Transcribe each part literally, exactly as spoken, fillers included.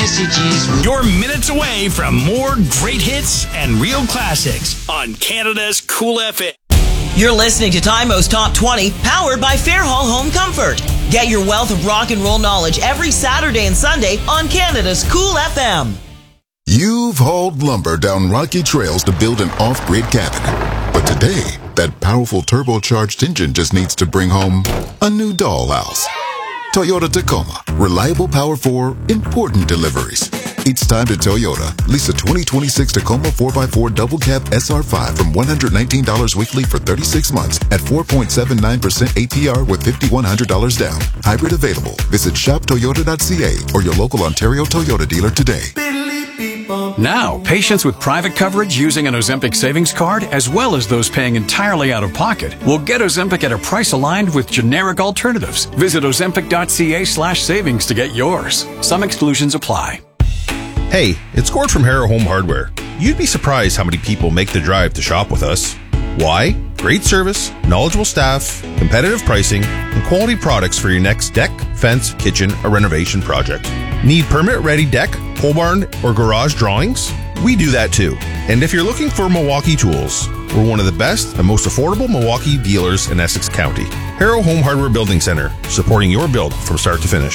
messages. You're minutes away from more great hits and real classics on Canada's Cool F M. You're listening to Tymo's Top twenty, powered by Fairhall Home Comfort. Get your wealth of rock and roll knowledge every Saturday and Sunday on Canada's Cool F M. You've hauled lumber down rocky trails to build an off-grid cabin. But today, that powerful turbocharged engine just needs to bring home a new dollhouse. Toyota Tacoma. Reliable power for important deliveries. It's time to Toyota. Lease a twenty twenty-six Tacoma four by four Double Cab S R five from one hundred nineteen dollars weekly for thirty-six months at four point seven nine percent A P R with five thousand one hundred dollars down. Hybrid available. Visit shop toyota dot c a or your local Ontario Toyota dealer today. Now, patients with private coverage using an Ozempic savings card, as well as those paying entirely out of pocket, will get Ozempic at a price aligned with generic alternatives. Visit ozempic dot c a slash savings to get yours. Some exclusions apply. Hey, it's Gord from Harrow Home Hardware. You'd be surprised how many people make the drive to shop with us. Why? Great service, knowledgeable staff, competitive pricing, and quality products for your next deck, fence, kitchen, or renovation project. Need permit-ready deck, pole barn, or garage drawings? We do that too. And if you're looking for Milwaukee tools, we're one of the best and most affordable Milwaukee dealers in Essex County. Harrow Home Hardware Building Center, supporting your build from start to finish.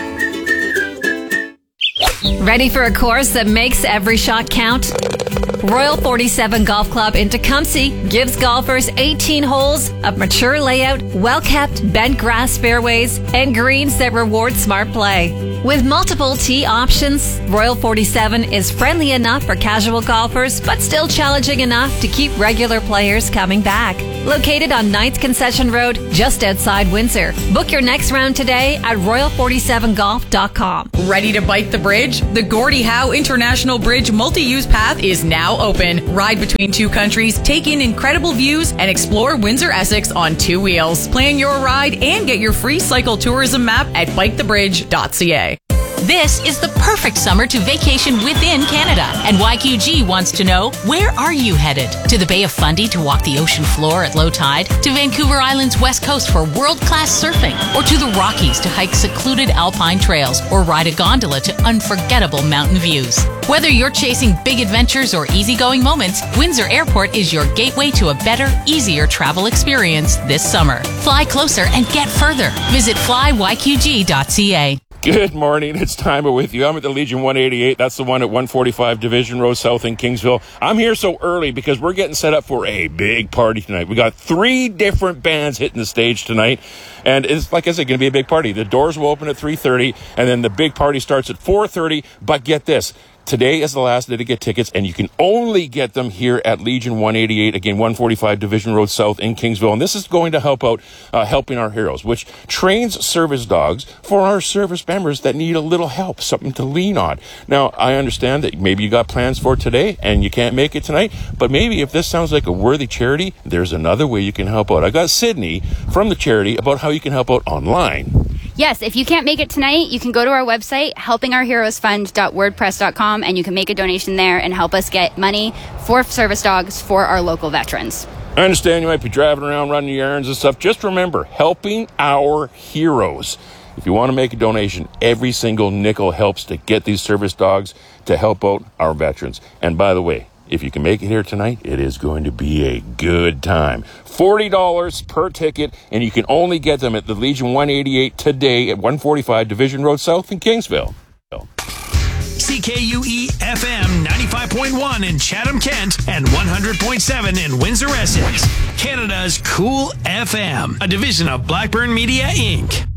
Ready for a course that makes every shot count? Royal forty-seven Golf Club in Tecumseh gives golfers eighteen holes of mature layout, well-kept bent grass fairways, and greens that reward smart play. With multiple tee options, Royal forty-seven is friendly enough for casual golfers, but still challenging enough to keep regular players coming back. Located on ninth Concession Road, just outside Windsor. Book your next round today at royal forty-seven golf dot com. Ready to bike the bridge? The Gordie Howe International Bridge multi-use path is now open. Ride between two countries, take in incredible views, and explore Windsor Essex on two wheels. Plan your ride and get your free cycle tourism map at bike the bridge dot c a. This is the perfect summer to vacation within Canada. And Y Q G wants to know, where are you headed? To the Bay of Fundy to walk the ocean floor at low tide? To Vancouver Island's west coast for world-class surfing? Or to the Rockies to hike secluded alpine trails? Or ride a gondola to unforgettable mountain views? Whether you're chasing big adventures or easygoing moments, Windsor Airport is your gateway to a better, easier travel experience this summer. Fly closer and get further. Visit fly y q g dot c a. Good morning. It's Tymo with you. I'm at the Legion one eighty-eight. That's the one at one forty-five Division Road South in Kingsville. I'm here so early because we're getting set up for a big party tonight. We got three different bands hitting the stage tonight. And it's, like I said, going to be a big party. The doors will open at three thirty, and then the big party starts at four thirty. But get this. Today is the last day to get tickets, and you can only get them here at Legion one eighty-eight, again, one forty-five Division Road South in Kingsville. And this is going to help out uh, Helping Our Heroes, which trains service dogs for our service members that need a little help, something to lean on. Now, I understand that maybe you got plans for today and you can't make it tonight, but maybe if this sounds like a worthy charity, there's another way you can help out. I got Sydney from the charity about how you can help out online. Yes, if you can't make it tonight, you can go to our website, helping our heroes fund dot wordpress dot com, and you can make a donation there and help us get money for service dogs for our local veterans. I understand you might be driving around running your errands and stuff. Just remember, Helping Our Heroes. If you want to make a donation, every single nickel helps to get these service dogs to help out our veterans. And by the way, if you can make it here tonight, it is going to be a good time. forty dollars per ticket, and you can only get them at the Legion one eighty-eight today at one forty-five Division Road South in Kingsville. C K U E F M ninety-five point one in Chatham, Kent, and one hundred point seven in Windsor, Essex. Canada's Cool F M, a division of Blackburn Media, Incorporated.